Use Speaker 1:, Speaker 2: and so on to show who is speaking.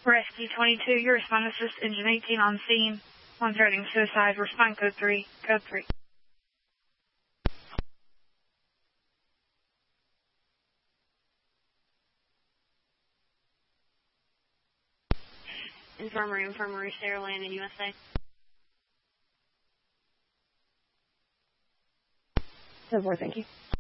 Speaker 1: Rescue 22, you respond assist engine 18 on scene. One threatening suicide, respond code 3. Code 3.
Speaker 2: Infirmary, Saraland in USA.
Speaker 3: 10-4, thank you.